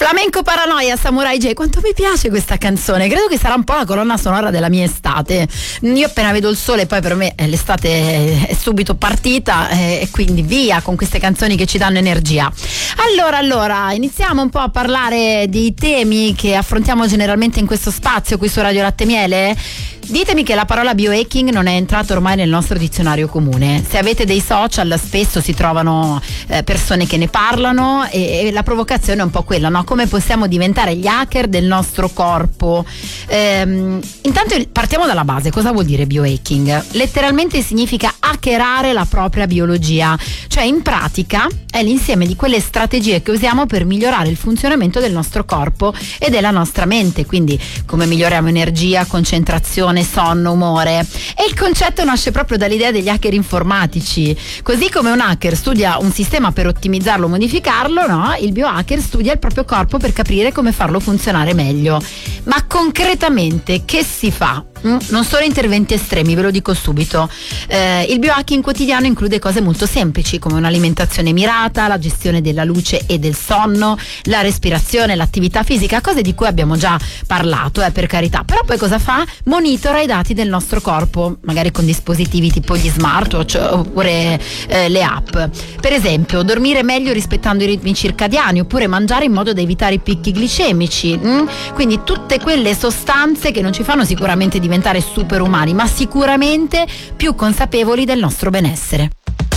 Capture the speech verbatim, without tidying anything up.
Flamenco Paranoia, Samurai J. Quanto mi piace questa canzone, credo che sarà un po' la colonna sonora della mia estate. Io appena vedo il sole, poi per me l'estate è subito partita, e quindi via con queste canzoni che ci danno energia. Allora, allora, iniziamo un po' a parlare di temi che affrontiamo generalmente in questo spazio qui su Radio Latte Miele. Ditemi che la parola biohacking non è entrata ormai nel nostro dizionario comune. Se avete dei social, spesso si trovano eh, persone che ne parlano e, e la provocazione è un po' quella, no? Come possiamo diventare gli hacker del nostro corpo? Ehm, intanto partiamo dalla base. Cosa vuol dire biohacking? Letteralmente significa hackerare la propria biologia, cioè in pratica è l'insieme di quelle strategie che usiamo per migliorare il funzionamento del nostro corpo e della nostra mente, quindi come miglioriamo energia, concentrazione, sonno, umore. E il concetto nasce proprio dall'idea degli hacker informatici. Così come un hacker studia un sistema per ottimizzarlo o modificarlo, no? Il biohacker studia il proprio corpo per capire come farlo funzionare meglio. Ma concretamente che si fa? Non sono interventi estremi, ve lo dico subito. Eh, il biohacking quotidiano include cose molto semplici come un'alimentazione mirata, la gestione della luce e del sonno, la respirazione, l'attività fisica, cose di cui abbiamo già parlato, eh, per carità. Però poi cosa fa? Monitora i dati del nostro corpo, magari con dispositivi tipo gli smartwatch oppure eh, le app. Per esempio, dormire meglio rispettando i ritmi circadiani, oppure mangiare in modo da evitare i picchi glicemici. Mm? Quindi tutte quelle sostanze che non ci fanno sicuramente diventare superumani, ma sicuramente più consapevoli del nostro benessere.